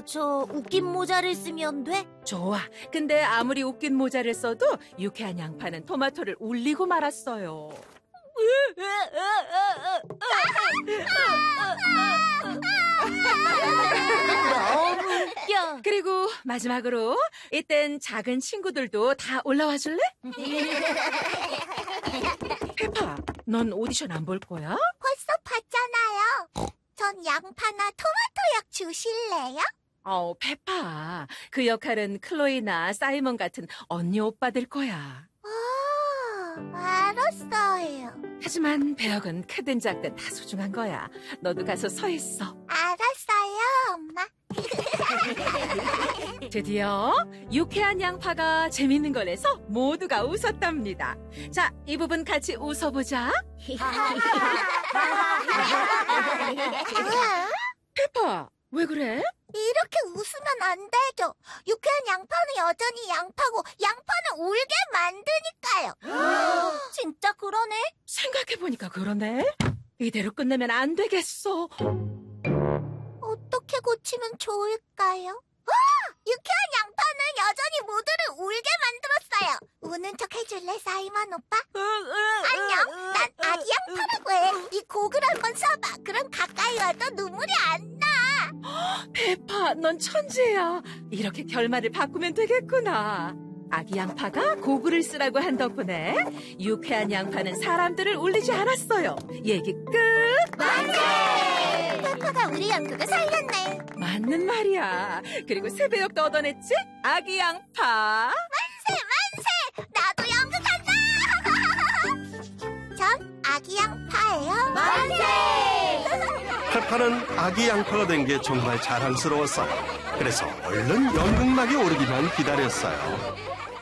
저 웃긴 모자를 쓰면 돼? 좋아. 근데 아무리 웃긴 모자를 써도 유쾌한 양파는 토마토를 울리고 말았어요. 너무 웃겨. 그리고 마지막으로 이땐 작은 친구들도 다 올라와 줄래? 페파, 넌 오디션 안 볼 거야? 벌써 봤잖아요. 전 양파나 토마토 약 주실래요? 페파, 그 역할은 클로이나 사이먼 같은 언니 오빠들 거야. 알았어요. 하지만 배역은 크든 작든 다 소중한 거야. 너도 가서 서 있어. 알았어요, 엄마. 드디어 유쾌한 양파가 재밌는 걸 해서 모두가 웃었답니다. 자, 이 부분 같이 웃어보자. 페파, 왜 그래? 이렇게 웃으면 안 되죠. 유쾌한 양파는 여전히 양파고 양파는 울게 만드니까요. 진짜 그러네. 생각해보니까 그러네. 이대로 끝내면 안 되겠어. 어떻게 고치면 좋을까요? 유쾌한 양파는 여전히 모두를 울게 만들었어요. 우는 척 해줄래, 사이먼 오빠? 안녕, 난 아기 양파라고 해. 이 곡을 한번 써봐. 그럼 가까이 와도 눈물이 안 나. 페파, 넌 천재야. 이렇게 결말을 바꾸면 되겠구나. 아기 양파가 고글을 쓰라고 한 덕분에 유쾌한 양파는 사람들을 울리지 않았어요. 얘기 끝! 만세! 페퍼가 우리 연극을 살렸네. 맞는 말이야. 그리고 새 배역도 얻어냈지? 아기 양파. 만세! 나도 연극한다! 전 아기 양파예요. 만세! 페파는 아기 양파가 된 게 정말 자랑스러웠어요. 그래서 얼른 연극막에 오르기만 기다렸어요.